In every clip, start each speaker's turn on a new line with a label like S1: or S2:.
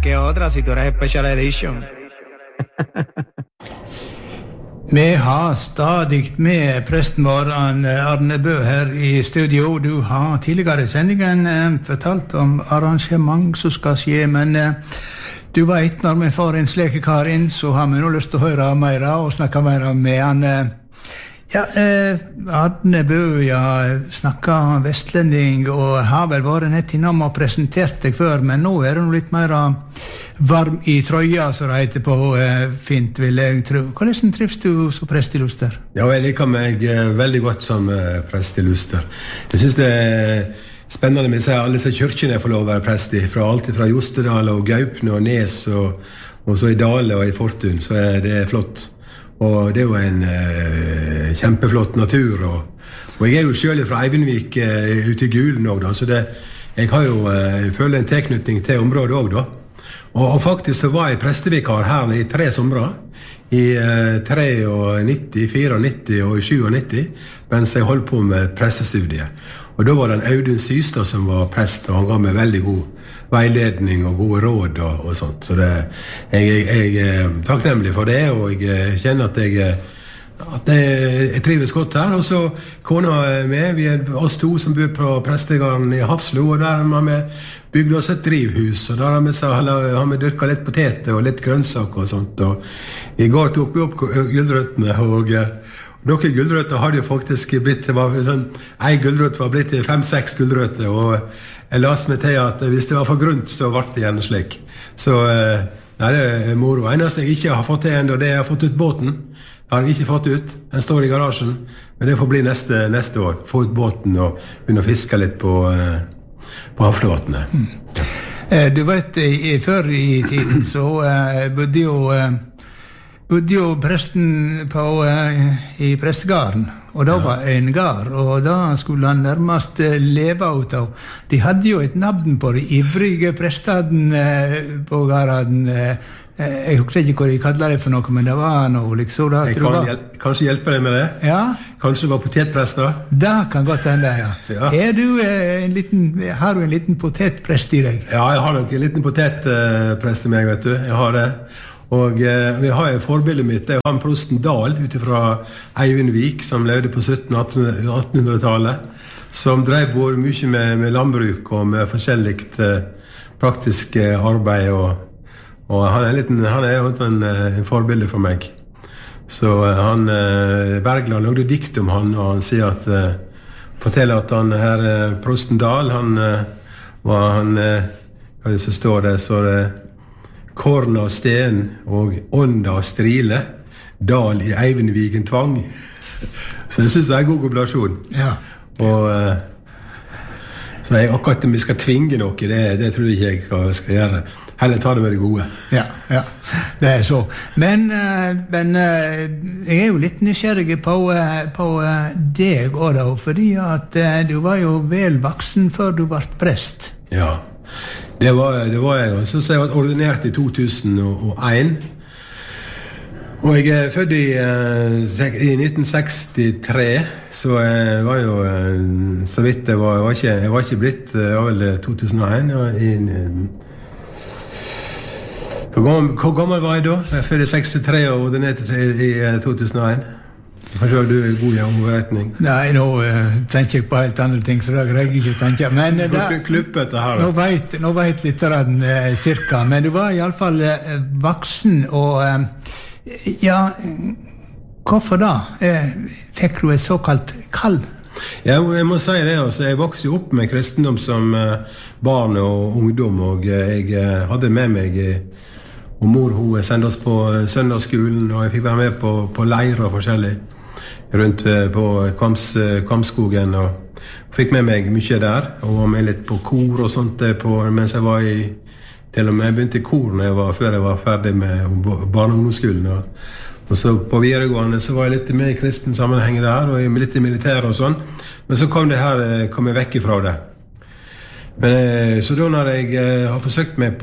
S1: ¿Qué otra si tú eres Special Edition?
S2: Vi har stadig med presten vår Arne Bø her i studio. Du har tidligere i sendingen fortalt om arrangement som skal skje, men du vet, når vi får en slekekar inn, så har vi nå lyst til å høre mer og snakke mer med han. Ja, Arne Bø, snakket vestlending og har vel vært nett innom og presentert deg før, men nå du litt mer varm i trøya, så det heter på fint, vil jeg tro. Hvordan trives du som prest i Luster?
S3: Ja, jeg liker meg veldig godt som prest i Luster. Jeg synes det spennende med seg alle disse kyrkene jeg får lov å være prest i, fra alt fra Jostedal og Gaupne og Nes og så i Dale og i Fortun, så det flott. Og det jo en kjempeflott natur, og jeg jo selv fra Eivinnvik ute i Gulen også, da, så jeg har jo føler en tilknytning til området også da. Og faktisk så var jeg prestevikar her i 3 somre, i 93, 94 og 97, mens jeg holdt på med prestestudiet. Og da var det Audun Systad som var prest, og han ga meg veldig god veiledning og gode råd og sånt. Så jeg takknemlig for det, og jeg kjenner at jeg trives godt her. Og så kona med, vi oss 2 som bor på prestegarden i Hafslo, og der har vi bygd oss et drivhus, og der har vi dyrket litt poteter og litt grønnsaker og sånt. Og i går tok vi opp gulrøttene, og noen gulrøtter hadde jo faktisk blitt, en gulrøtt var blitt 5-6 gulrøtter, og jeg las meg til at hvis det var for grunt, så ble det gjerne slik. Så nei, det moro. Eneste jeg ikke har fått til enda, det jeg har fått ut båten. Jeg har ikke fått ut. Den står i garasjen, men det får bli neste år. Få ut båten og begynne å fiske litt på havflåtene.
S2: Du vet, før i tiden så bodde jo presten i prestegarden, og da var en gard, og da skulle han nærmest leve ut av. De hadde jo et navn på de ivrige prestene på garden. Jeg husker ikke hva de kallet det for noe, men det var noe liksom.
S3: Jeg kan kanskje hjelpe deg med det?
S2: Ja.
S3: Kanskje det var potetprester?
S2: Det kan godt hende, ja. Har du en liten potetprest i deg?
S3: Ja, jeg har nok en liten potetprest i meg, vet du. Jeg har det. Og vi har forbildet mitt, det han prosten Dahl, utifra Eivinnvik, som levde på 1700-1800-tallet, som drev både mye med landbruk og med forskjelligt praktisk arbeid, og han jo en forbilde for meg. Så Bergland lagde dikt om han, og han sier forteller at han her, prosten Dahl, hva det så står det, Korn av sten og ånd av strile, Dal i Eivinnviken tvang. Så jeg synes det en god kombinasjon.
S2: Ja.
S3: Og så akkurat om vi skal tvinge noe, det tror jeg ikke jeg skal gjøre. Heller ta det med det gode.
S2: Ja, det så. Men jeg jo litt nysgjerrig på deg også da, fordi at du var jo vel voksen før du ble prest.
S3: Ja, det var jeg jo. Så jeg var ordinert i 2001. Og jeg født i 1963, så jeg var jo så vidt jeg var ikke blitt av vel 2001. Hvor gammel var jeg da? Jeg fødte i 63 og ordinert i 2001. Kanskje du god i overretning?
S2: Nei, nå tenker jeg på helt andre ting, så da greier jeg ikke å tenke. Men nå vet litt av den cirka, men du var i alle fall voksen, og ja, hvorfor da? Fikk du et såkalt kall?
S3: Ja, jeg må si det, altså. Jeg vokste jo opp med kristendom som barn og ungdom, og jeg hadde med meg og mor hun sendte oss på søndagsskolen, og jeg fikk være med på leirer og forskjellig rundt på Kvamskogen, og fikk med meg mye der, og var med litt på kor og sånt mens jeg var til og med jeg begynte i kor før jeg var ferdig med barne- og ungdomsskolen, og så på videregående så var jeg litt med i kristen sammenheng der, og litt i militæret og sånn, men så kom jeg vekk ifra det. Men så da når jeg har forsøkt meg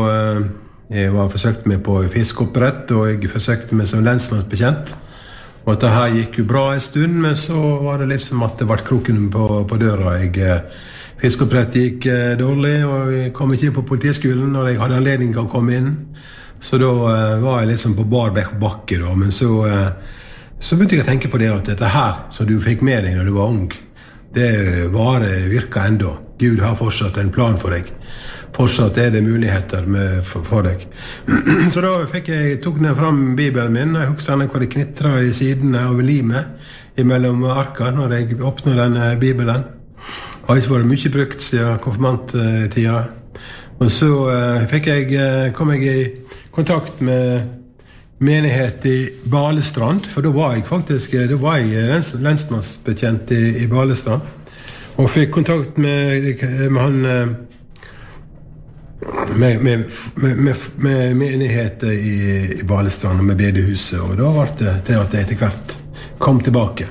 S3: på fiskeoppdrett, og jeg forsøkte meg som lensmannsbetjent, og at det her gikk jo bra en stund, men så var det litt som at det ble kroken på døra. Jeg Fiskopprett gikk dårlig, og jeg kom ikke inn på politiskolen når jeg hadde anledning til å komme inn. Så da var jeg liksom på bar bakke da, men så begynte jeg å tenke på det at dette her, som du fikk med deg når du var ung, det virker enda. Gud har fortsatt en plan for deg. Fortsatt det muligheter for deg. Så da tok jeg fram Bibelen min, og jeg husker hva det knitret i sidene av limet imellom arka når jeg åpnet denne Bibelen. Det har ikke vært mye brukt siden konfirmanttida. Og så kom jeg i kontakt med menighet i Balestrand, for da var jeg lensmannsbetjent i Balestrand, og fikk kontakt med han med menigheter i Balestrand og med bedehuset, og da var det til at jeg etter hvert kom tilbake.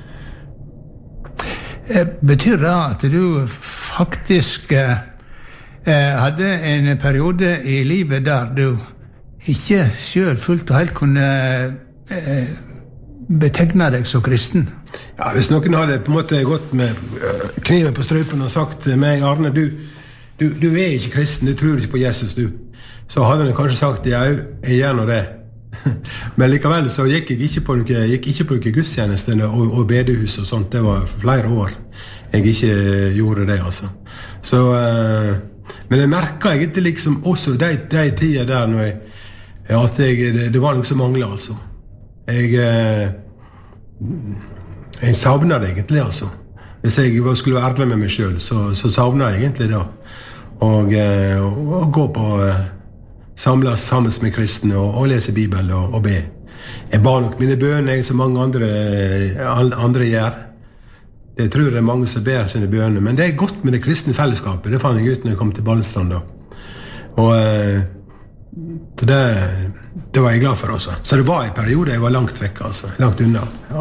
S2: Betyr det at du faktisk hadde en periode i livet der du ikke selv fullt og helt kunne betegne deg som kristen?
S3: Ja, hvis noen hadde på en måte gått med kniven på strupen og sagt til meg, Arne, du ikke kristen, du tror ikke på Jesus, du. Så hadde han kanskje sagt, ja, jeg gjør nå det. Men likevel så gikk jeg ikke på noen gudstjeneste og bedehus og sånt. Det var flere år jeg ikke gjorde det, altså. Så, men jeg merket egentlig liksom også de tider der når det var noe som manglet, altså. Jeg savnet det egentlig, altså. Hvis jeg skulle være ærlig med meg selv, så savnet jeg egentlig det. Og gå på samles sammen med kristne og lese Bibelen og be. Jeg ba nok mine bønner, som mange andre gjør. Jeg tror det mange som ber sine bønner, men det godt med det kristne fellesskapet. Det fant jeg ut når jeg kom til Balestrand da. Og så det var jeg glad for også. Så det var en periode jeg var langt vekk, altså. Langt unna, ja.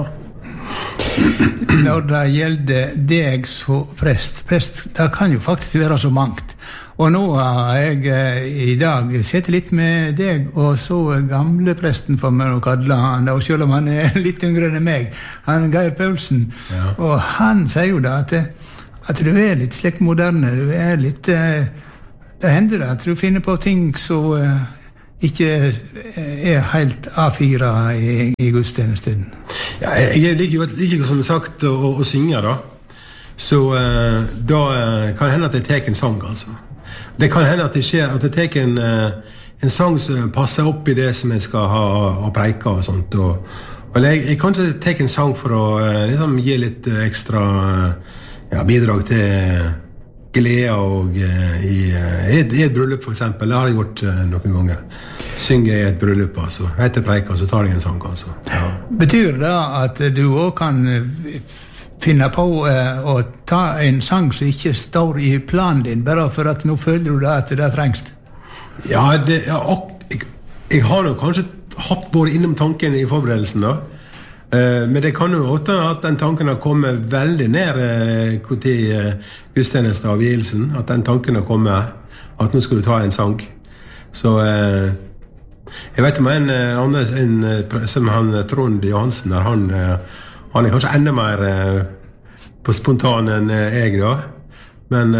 S2: Når det gjelder deg som prest, det kan jo faktisk være så mangt. Og nå har jeg i dag sett litt med deg, og så gamle presten for meg å kalle han, og selv om han litt yngre enn meg, han Geir Paulsen, ja. Og han sier jo da at du litt slik moderne, du litt, det hender at du finner på ting som ikke helt A4 i gudstjenesten.
S3: Ja, jeg liker som sagt å synge da, så da kan det hende at jeg tar en sang, altså. Det kan hende at det skjer at jeg tar en sang som passer opp i det som jeg skal ha og preike og sånt, og jeg kanskje tar en sang for å liksom, gi litt ekstra bidrag til glede og i et bryllup for eksempel. Det har jeg gjort noen ganger. Synge i et bryllup, altså. Etter preika, så tar jeg en sang, altså. Ja. Betyr
S2: det at du også kan finne på å ta en sang som ikke står i planen din, bare for at nå føler du at det trengs?
S3: Ja, jeg har nok kanskje vært innom tanken i forberedelsen da. Men det kan jo også at den tanken har kommet veldig ned til gudstjenesten av vielsen, at den tanken har kommet, at nå skal du ta en sang. Så jeg vet om en som han Trond Johansen, han kanskje enda mer på spontan enn jeg da, men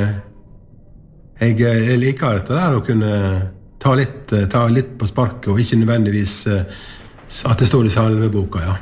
S3: jeg liker dette der å kunne ta litt på sparket, og ikke nødvendigvis at det står i salmeboka, ja.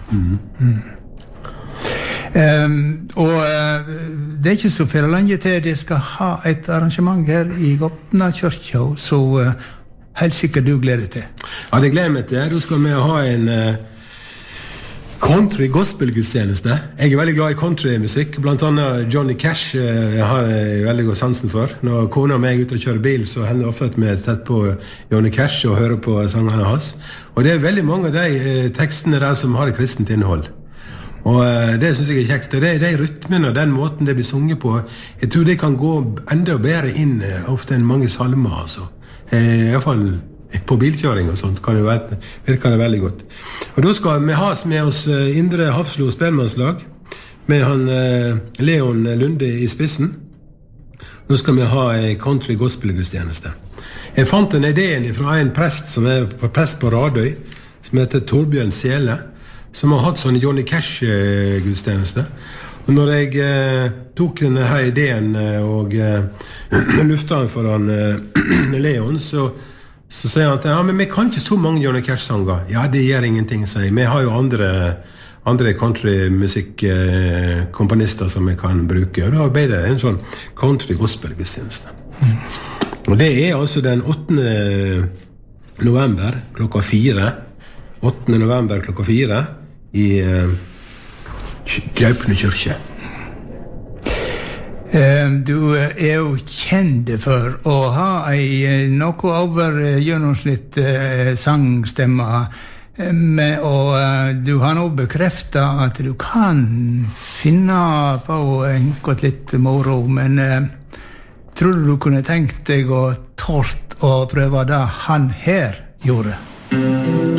S3: Og det ikke så for lenge til de skal ha et arrangement her i Gotna kyrkja, så helt sikkert du gleder til. Ja, det gleder meg til. Da skal vi ha en country gospel-gudstjeneste. Jeg veldig glad i countrymusikk, blant annet Johnny Cash har jeg veldig god sansen for. Når kona og meg er ute og kjører bil, så hender det ofte at vi sett på Johnny Cash og hører på sangene hans. Og det veldig mange av de tekstene der som har et kristent innhold. Og det synes jeg kjekt. Det de rytmene og den måten det blir sunget på, jeg tror det kan gå enda bedre inn ofte enn mange salmer, altså. I hvert fall på bilkjøring og sånt virker det veldig godt. Og da skal vi ha med oss Indre Hafslo Spellemannslag med han Leon Lunde i spissen. Nå skal vi ha en country gospel-gudstjeneste. Jeg fant en ideen fra en prest som prest på Radøy, som heter Torbjørn Sele, som har hatt sånne Johnny Cash-gudstjeneste. Og når jeg tok denne her ideen og luftet den foran Leon, så sier han at ja, men vi kan ikke så mange Johnny Cash-sanger. Ja, det gjør ingenting, sier jeg. Vi har jo andre countrymusikkomponister som vi kan bruke. Og da ble det en sånn country-gospel-gudstjeneste. Og det altså den 8. november klokka 4. 8. november klokka 4 i Gaupne kyrkje.
S2: Du jo kjent for å ha noe over gjennomsnitt sangstemme, og du har nå bekreftet at du kan finne på enkelt litt moro, men tror du kunne tenkt deg å tort å prøve det han her gjorde?